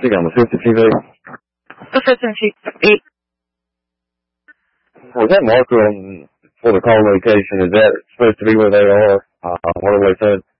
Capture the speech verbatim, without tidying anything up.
think on the fifty T V. The fifty T V. Was that marker on for the call location? Is that supposed to be where they are? Uh, what have they said?